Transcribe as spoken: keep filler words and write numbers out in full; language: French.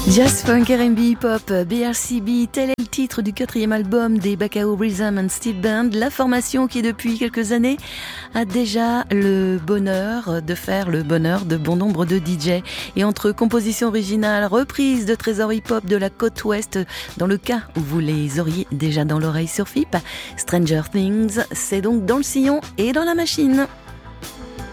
Jazz, funk, R and B, hip-hop, B R C B, tel est le titre du quatrième album des Bacao Rhythm and Steel Band, la formation qui depuis quelques années a déjà le bonheur de faire le bonheur de bon nombre de D J. Et entre compositions originales, reprises de trésors hip-hop de la côte ouest, dans le cas où vous les auriez déjà dans l'oreille sur F I P, Stranger Things, c'est donc dans le sillon et dans la machine.